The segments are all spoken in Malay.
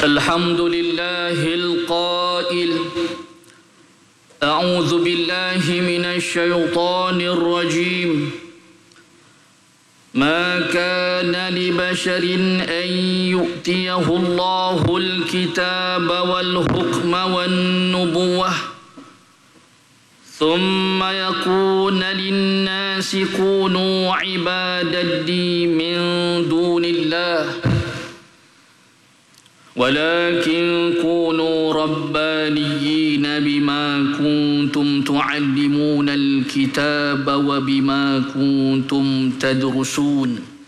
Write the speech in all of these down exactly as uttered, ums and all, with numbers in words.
الحمد لله القائل أعوذ بالله من الشيطان الرجيم ما كان لبشر أن يؤتيه الله الكتاب والحكم والنبوة ثم يكون للناس كونوا عبادا لي من دون الله ولكن كونوا ربانيين بما كنتم تعلمون الكتاب وبما كنتم تدرسون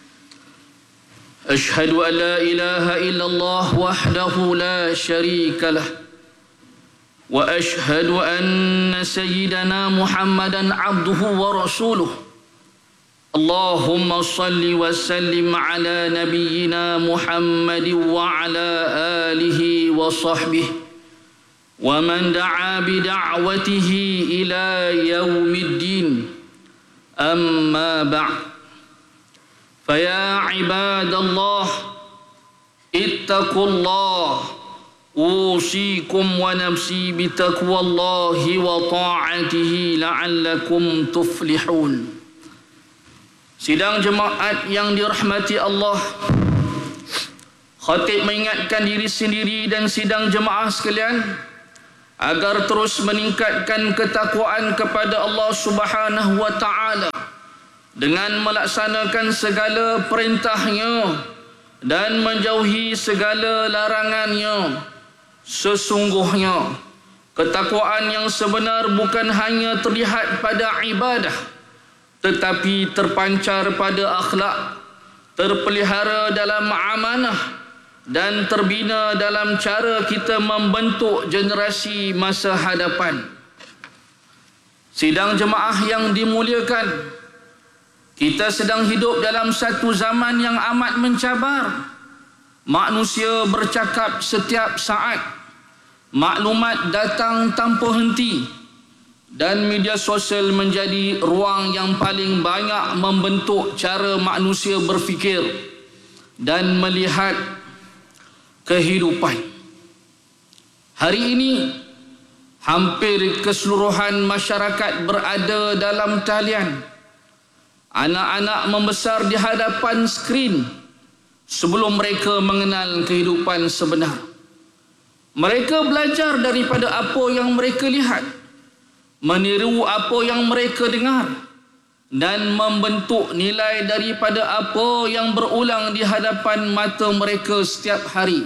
أشهد أن لا إله إلا الله وحده لا شريك له وأشهد أن سيدنا محمدا عبده ورسوله اللهم صل وسلم على نبينا محمد وعلى آله وصحبه ومن دعا بدعوته إلى يوم الدين أما بعد فيا عباد الله اتقوا الله أوصيكم ونفسي بتقوى الله وطاعته لعلكم تفلحون. Sidang jemaat yang dirahmati Allah, khatib mengingatkan diri sendiri dan sidang jemaah sekalian agar terus meningkatkan ketakwaan kepada Allah Subhanahu wa taala dengan melaksanakan segala perintahnya dan menjauhi segala larangannya. Sesungguhnya ketakwaan yang sebenar bukan hanya terlihat pada ibadah, tetapi terpancar pada akhlak, terpelihara dalam amanah dan terbina dalam cara kita membentuk generasi masa hadapan. Sidang jemaah yang dimuliakan, kita sedang hidup dalam satu zaman yang amat mencabar. Manusia bercakap setiap saat, maklumat datang tanpa henti, dan media sosial menjadi ruang yang paling banyak membentuk cara manusia berfikir dan melihat kehidupan. Hari ini hampir keseluruhan masyarakat berada dalam talian. Anak-anak membesar di hadapan skrin sebelum mereka mengenal kehidupan sebenar. Mereka belajar daripada apa yang mereka lihat, meniru apa yang mereka dengar, dan membentuk nilai daripada apa yang berulang di hadapan mata mereka setiap hari.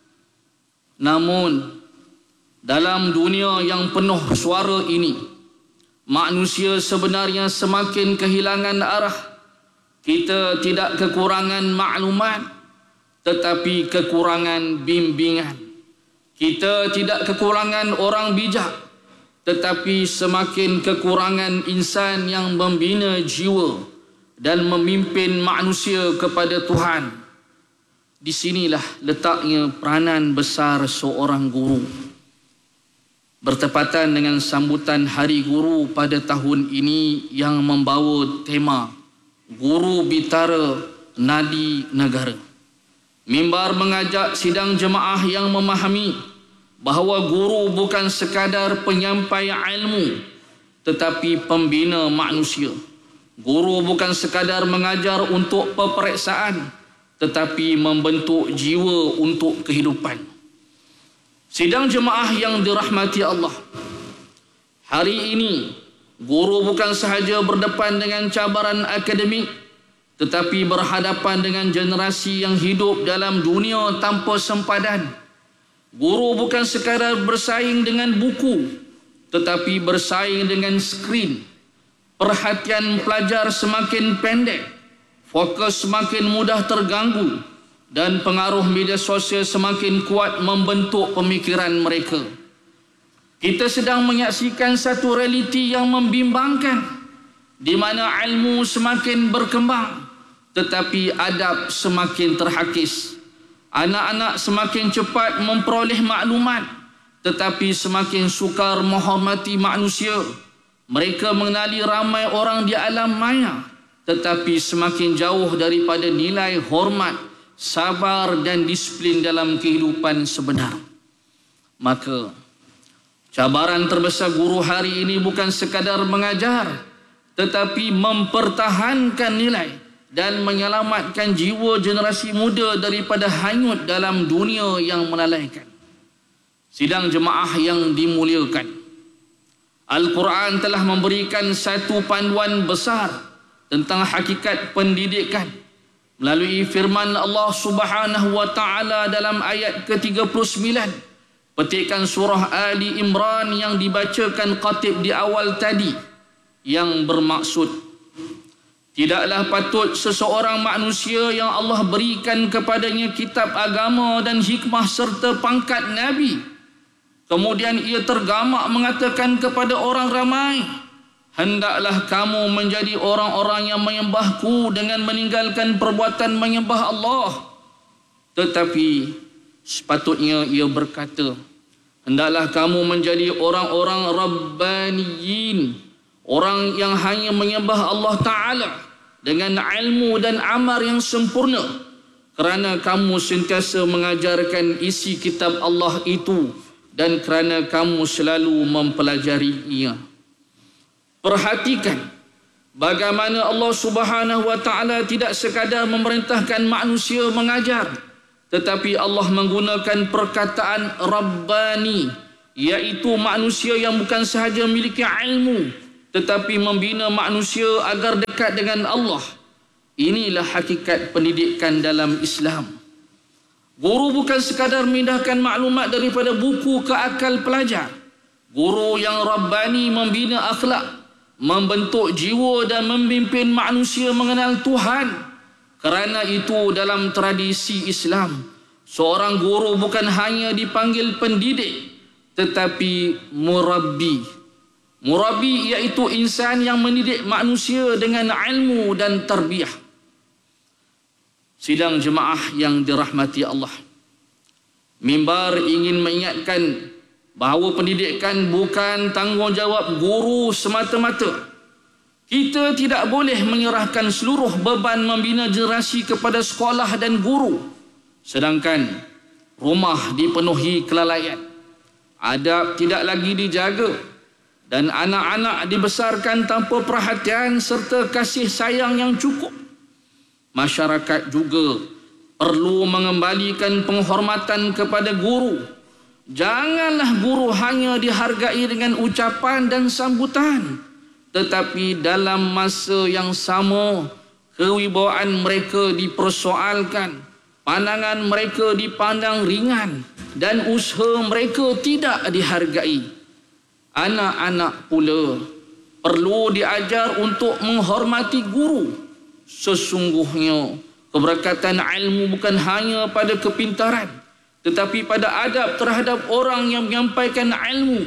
Namun, dalam dunia yang penuh suara ini, manusia sebenarnya semakin kehilangan arah. Kita tidak kekurangan maklumat, tetapi kekurangan bimbingan. Kita tidak kekurangan orang bijak, tetapi semakin kekurangan insan yang membina jiwa dan memimpin manusia kepada Tuhan. Di sinilah letaknya peranan besar seorang guru. Bertepatan dengan sambutan Hari Guru pada tahun ini yang membawa tema Guru Bitara Nadi Negara, mimbar mengajak sidang jemaah yang memahami bahawa guru bukan sekadar penyampai ilmu, tetapi pembina manusia. Guru bukan sekadar mengajar untuk peperiksaan, tetapi membentuk jiwa untuk kehidupan. Sidang jemaah yang dirahmati Allah, hari ini guru bukan sahaja berdepan dengan cabaran akademik, tetapi berhadapan dengan generasi yang hidup dalam dunia tanpa sempadan. Guru bukan sekadar bersaing dengan buku, tetapi bersaing dengan skrin. Perhatian pelajar semakin pendek, fokus semakin mudah terganggu, dan pengaruh media sosial semakin kuat membentuk pemikiran mereka. Kita sedang menyaksikan satu realiti yang membimbangkan, di mana ilmu semakin berkembang, tetapi adab semakin terhakis. Anak-anak semakin cepat memperoleh maklumat, tetapi semakin sukar menghormati manusia. Mereka mengenali ramai orang di alam maya, tetapi semakin jauh daripada nilai hormat sabar dan disiplin dalam kehidupan sebenar. Maka cabaran terbesar guru hari ini bukan sekadar mengajar, tetapi mempertahankan nilai dan menyelamatkan jiwa generasi muda daripada hanyut dalam dunia yang melalaikan. Sidang jemaah yang dimuliakan, Al-Quran telah memberikan satu panduan besar tentang hakikat pendidikan melalui firman Allah Subhanahu wa taala dalam ayat ke tiga puluh sembilan, petikan surah Ali Imran yang dibacakan khatib di awal tadi, yang bermaksud, tidaklah patut seseorang manusia yang Allah berikan kepadanya kitab agama dan hikmah serta pangkat Nabi, kemudian ia tergamak mengatakan kepada orang ramai, hendaklah kamu menjadi orang-orang yang menyembahku dengan meninggalkan perbuatan menyembah Allah. Tetapi sepatutnya ia berkata, hendaklah kamu menjadi orang-orang Rabbaniyin, orang yang hanya menyembah Allah Ta'ala dengan ilmu dan amal yang sempurna, kerana kamu sentiasa mengajarkan isi kitab Allah itu dan kerana kamu selalu mempelajarinya. Perhatikan bagaimana Allah Subhanahu wa taala tidak sekadar memerintahkan manusia mengajar, tetapi Allah menggunakan perkataan Rabbani, iaitu manusia yang bukan sahaja memiliki ilmu tetapi membina manusia agar dekat dengan Allah. Inilah hakikat pendidikan dalam Islam. Guru bukan sekadar memindahkan maklumat daripada buku ke akal pelajar. Guru yang Rabbani membina akhlak, membentuk jiwa dan memimpin manusia mengenal Tuhan. Kerana itu dalam tradisi Islam, seorang guru bukan hanya dipanggil pendidik, tetapi murabbi. Murabbi iaitu insan yang mendidik manusia dengan ilmu dan tarbiyah. Sidang jemaah yang dirahmati Allah, mimbar ingin mengingatkan bahawa pendidikan bukan tanggungjawab guru semata-mata. Kita tidak boleh menyerahkan seluruh beban membina generasi kepada sekolah dan guru, sedangkan rumah dipenuhi kelalaian, adab tidak lagi dijaga, dan anak-anak dibesarkan tanpa perhatian serta kasih sayang yang cukup. Masyarakat juga perlu mengembalikan penghormatan kepada guru. Janganlah guru hanya dihargai dengan ucapan dan sambutan, tetapi dalam masa yang sama kewibawaan mereka dipersoalkan, pandangan mereka dipandang ringan, dan usaha mereka tidak dihargai. Anak-anak pula perlu diajar untuk menghormati guru. Sesungguhnya keberkatan ilmu bukan hanya pada kepintaran, tetapi pada adab terhadap orang yang menyampaikan ilmu.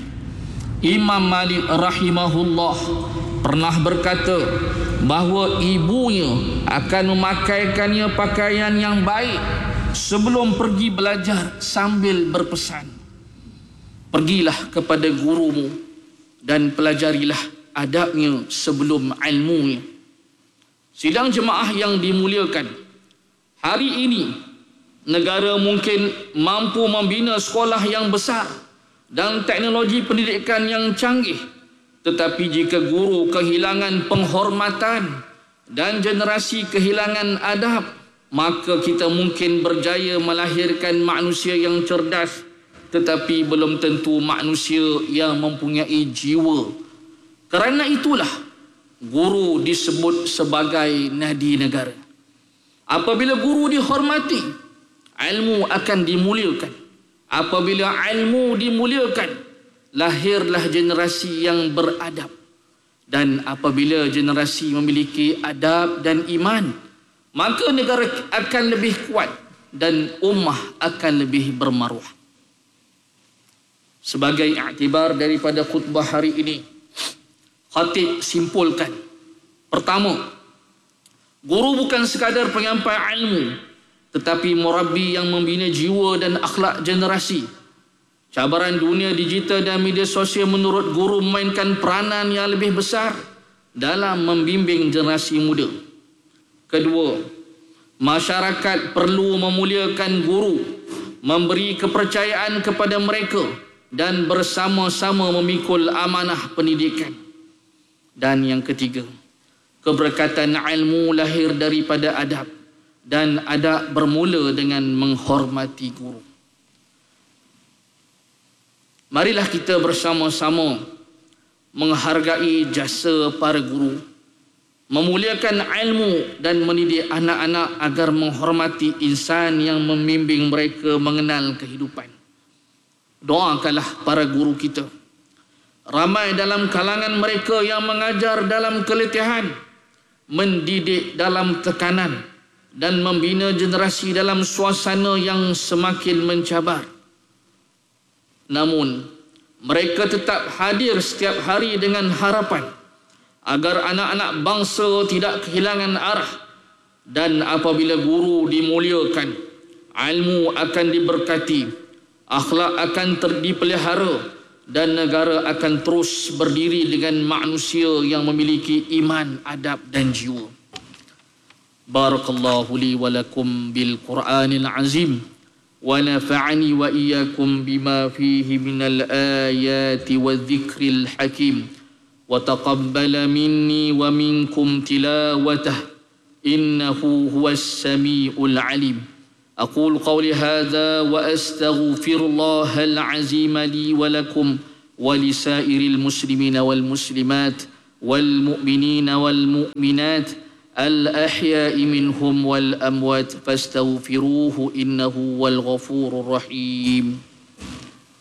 Imam Malik rahimahullah pernah berkata bahawa ibunya akan memakaikannya pakaian yang baik sebelum pergi belajar, sambil berpesan, pergilah kepada gurumu dan pelajarilah adabnya sebelum ilmunya. Sidang jemaah yang dimuliakan, hari ini negara mungkin mampu membina sekolah yang besar dan teknologi pendidikan yang canggih, tetapi jika guru kehilangan penghormatan dan generasi kehilangan adab, maka kita mungkin berjaya melahirkan manusia yang cerdas, tetapi belum tentu manusia yang mempunyai jiwa. Kerana itulah guru disebut sebagai nadi negara. Apabila guru dihormati, ilmu akan dimuliakan. Apabila ilmu dimuliakan, lahirlah generasi yang beradab. Dan apabila generasi memiliki adab dan iman, maka negara akan lebih kuat dan ummah akan lebih bermaruah. Sebagai iktibar daripada khutbah hari ini, khatib simpulkan. Pertama, guru bukan sekadar penyampai ilmu, tetapi murabbi yang membina jiwa dan akhlak generasi. Cabaran dunia digital dan media sosial menurut guru memainkan peranan yang lebih besar dalam membimbing generasi muda. Kedua, Masyarakat perlu memuliakan guru, memberi kepercayaan kepada mereka dan bersama-sama memikul amanah pendidikan. Dan yang ketiga, keberkatan ilmu lahir daripada adab, dan adab bermula dengan menghormati guru. Marilah kita bersama-sama menghargai jasa para guru, memuliakan ilmu dan mendidik anak-anak agar menghormati insan yang membimbing mereka mengenal kehidupan. Doakanlah para guru kita. Ramai dalam kalangan mereka yang mengajar dalam keletihan, mendidik dalam tekanan, dan membina generasi dalam suasana yang semakin mencabar. Namun, mereka tetap hadir setiap hari dengan harapan agar anak-anak bangsa tidak kehilangan arah, dan apabila guru dimuliakan, ilmu akan diberkati, akhlak akan dipelihara, dan negara akan terus berdiri dengan manusia yang memiliki iman, adab dan jiwa. Barakallahu li wa lakum bil Qur'anil azim wa nafa'ani wa iyyakum bima fihi minal ayati wa dhikril hakim wa taqabbala minni wa minkum tilawatah innahu huwas samiul alim. أقول قولي هذا وأستغفر الله العظيم لي ولكم ولسائر المسلمين والمسلمات والمؤمنين والمؤمنات الأحياء منهم والأموات فاستغفروه إنه هو الغفور الرحيم.